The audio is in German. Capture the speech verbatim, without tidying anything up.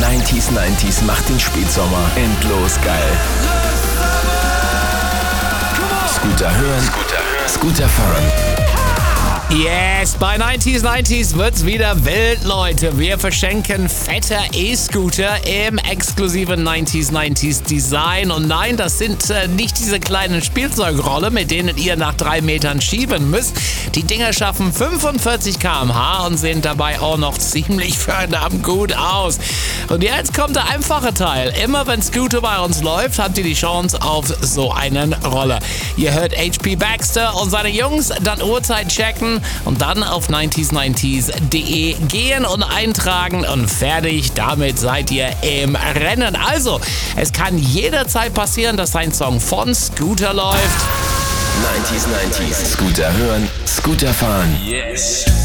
neunzig neunzig macht den Spätsommer endlos geil. Scooter hören, Scooter fahren. Yes, bei neunzig neunzig wird's wieder wild, Leute. Wir verschenken fette E-Scooter im exklusiven neunzig neunzig Design. Und nein, das sind äh, nicht diese kleinen Spielzeugrolle, mit denen ihr nach drei Metern schieben müsst. Die Dinger schaffen fünfundvierzig Kilometer pro Stunde und sehen dabei auch noch ziemlich verdammt gut aus. Und jetzt kommt der einfache Teil. Immer wenn Scooter bei uns läuft, habt ihr die Chance auf so einen Roller. Ihr hört H P Baxter und seine Jungs, dann Uhrzeit checken und dann auf neunzig neunzig punkt de gehen und eintragen und fertig. Damit seid ihr im Rennen. Also, es kann jederzeit passieren, dass ein Song von Scooter läuft. neunzig neunzig Scooter hören, Scooter fahren. Yes.